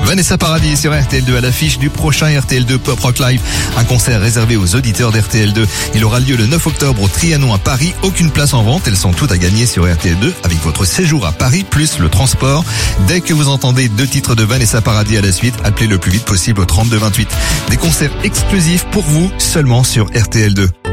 Vanessa Paradis sur RTL2 à l'affiche du prochain RTL2 Pop Rock Live. Un concert réservé aux auditeurs d'RTL2. Il aura lieu le 9 octobre au Trianon à Paris. Aucune place en vente. Elles sont toutes à gagner sur RTL2 avec votre séjour à Paris plus le transport. Dès que vous entendez 2 titres de Vanessa Paradis à la suite, appelez le plus vite possible au 32 28. Des concerts exclusifs pour vous seulement sur RTL2.